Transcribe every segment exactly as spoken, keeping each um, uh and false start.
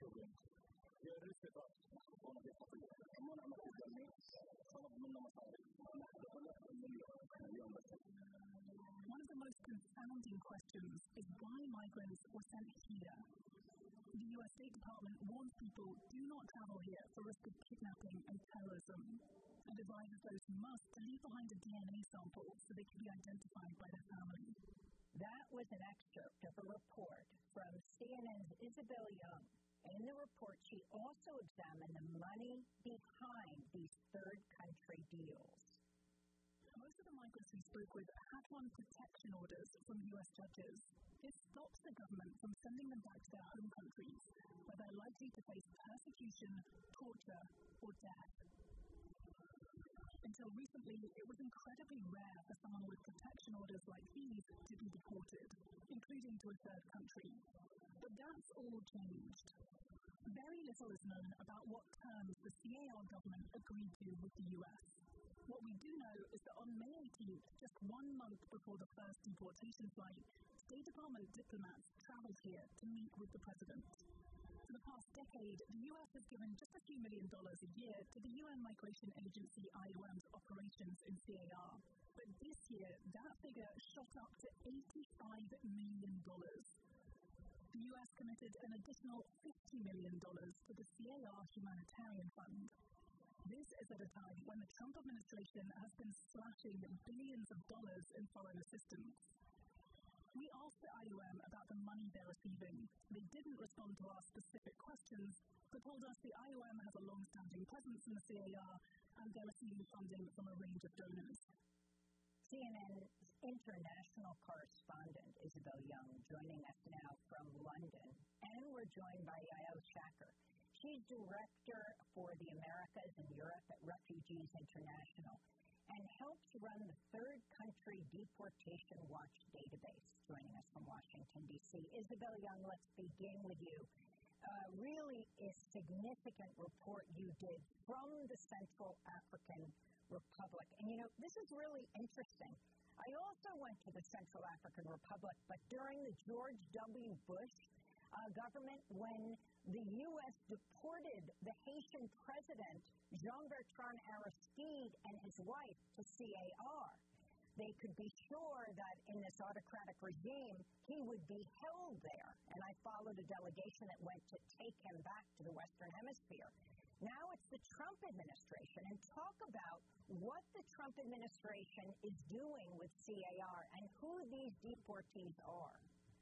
الشغل يرسل وانا بيحصل اما انا عملت الجميع طلب منا مصاري انا حدث مليون بس. One of the most confounding questions is why migrants were sent here. The U S State Department warns people do not travel here for risk of kidnapping and terrorism, and advises those who must to leave behind a D N A sample so they can be identified by their family. That was an excerpt of a report from C N N's Isabel Young. In the report, she also examined the money behind these third country deals. Most of the migrants we spoke with had won protection orders from U S judges. This stops the government from sending them back to their home countries, where they're likely to face persecution, torture, or death. Until recently, it was incredibly rare for someone with protection orders like these to be deported, including to a third country. But that's all changed. Very little is known about what terms the C A R government agreed to with the U S. What we do know is that on May eighteenth, just one month before the first deportation flight, State Department diplomats traveled here to meet with the president. For the past decade, the U S has given just a few million dollars a year to the U N Migration Agency I O M's operations in C A R. But this year, that figure shot up to eighty-five million dollars. The U S committed an additional fifty million dollars to the C A R Humanitarian Fund. This is at a time when the Trump administration has been slashing billions of dollars in foreign assistance. We asked the I O M about the money they're receiving. They didn't respond to our specific questions, but told us the I O M has a long-standing presence in the C A R and they're receiving funding from a range of donors. C N N's international correspondent, Isabel Young, joining us now from London. And we're joined by Yael Shaker. She's director for the Americas and Europe at Refugees International and helps run the Third Country Deportation Watch database, joining us from Washington, D C. Isabel Young, let's begin with you. Uh, really a significant report you did from the Central African Republic. And, you know, this is really interesting. I also went to the Central African Republic, but during the George W. Bush uh, government, when the U S deported the Haitian president, Jean-Bertrand Aristide, and his wife to C A R, they could be sure that in this autocratic regime, he would be held there. And I followed a delegation that went to take him back to the Western Hemisphere. Now it's the Trump administration. And talk about what the Trump administration is doing with C A R and who these deportees are.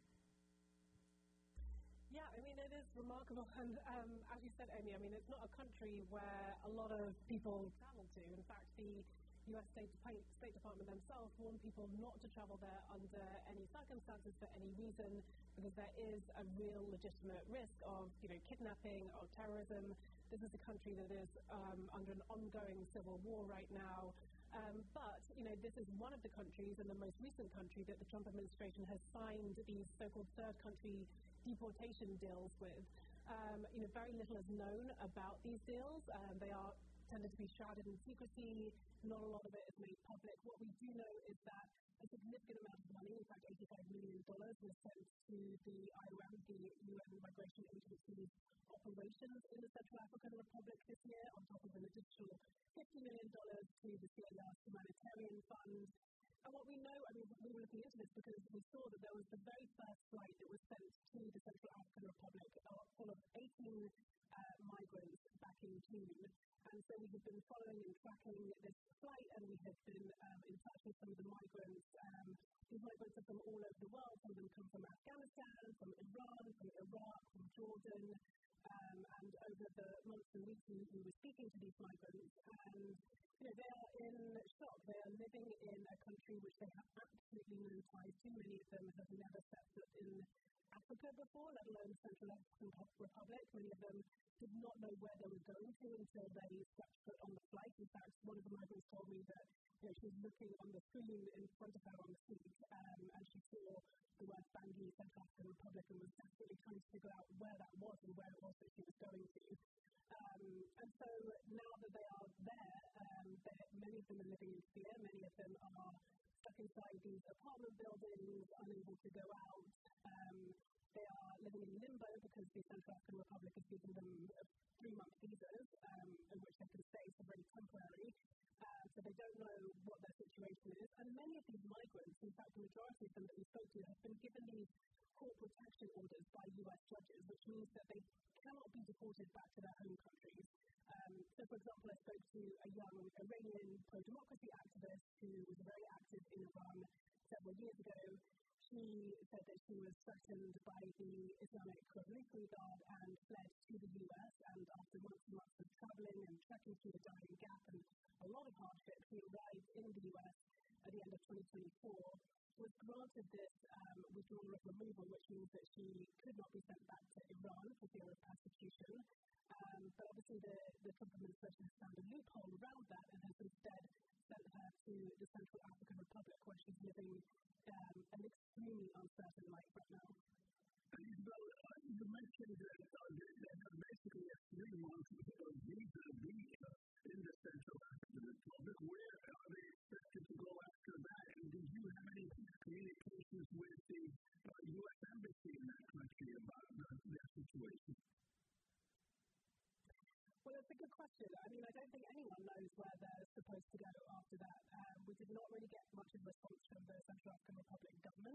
Yeah, I mean, it is remarkable. And um, as you said, Amy, I mean, it's not a country where a lot of people travel to. In fact, the U S State, State Department themselves warn people not to travel there under any circumstances for any reason, because there is a real legitimate risk of, you know, kidnapping, of terrorism. This is a country that is um, under an ongoing civil war right now. Um, but, you know, this is one of the countries, and the most recent country, that the Trump administration has signed these so-called third country deportation deals with. Um, you know, very little is known about these deals. Um, they are tended to be shrouded in secrecy. Not a lot of it is made public. What we do know is that a significant amount of money, in fact eighty-five million dollars, was sent to the I O M, the U N Migration Agency's operations in the Central African Republic this year, on top of an additional fifty million dollars to the C A R's Humanitarian Fund. And what we know, I mean, we were looking into this because we saw that there was the very first flight that was sent to the Central African Republic uh, full of eighteen uh, migrants back in June. And so we have been following and tracking this flight, and we have been um, in touch with some of the migrants. Um, these migrants are from all over the world. Some of them come from Afghanistan, from Iran, from Iraq, from Jordan. Um, and over the months and weeks we, we were speaking to these migrants, and you know, they are in shock. They are living in a country which they have absolutely no ties to. Many of them have never set foot in Africa before, let alone the Central African Republic. Many of them did not know where they were going to until they stepped foot on the flight. In fact, one of the migrants told me that, you know, she was looking on the screen in front of her on the seat, um, and she saw the word Bangui, Central African Republic, and was desperately trying to figure out where that was and where it was that she was going to. Um, and so now that they are there, um, many of them are living in fear. Many of them are stuck inside these apartment buildings, unable to go out. Um, They are living in limbo because the Central African Republic has given them three-month visas um, in which they can stay, so very temporary. Uh, so they don't know what their situation is. And many of these migrants, in fact, the majority of them that we spoke to, have been given these court protection orders by U S judges, which means that they cannot be deported back to their home countries. Um, so, for example, I spoke to a young Iranian pro-democracy activist who was very active in Iran several years ago. She said that she was threatened by the Islamic Revolutionary Guard and fled to the U S, and after months and months of travelling and trekking through the Darien Gap and a lot of hardship, she arrived in the U S at the end of twenty twenty-four, was granted this um, withdrawal of removal, which means that she could not be sent back to Iran for fear of persecution. Um, but obviously the, the Trump administration has found a loophole around that and has instead sent her to the Central African Republic, where she's living um, an extremely uncertain life right now. Isabel, uh, you mentioned that uh, they have basically a three-month visa visa in the Central African Republic. Where are they expected to go after that? And did you have any communications with the uh, U S Embassy in that country about the, their situation? Well, it's a good question. I mean, I don't think anyone knows where they're supposed to go after that. Um, we did not really get much of a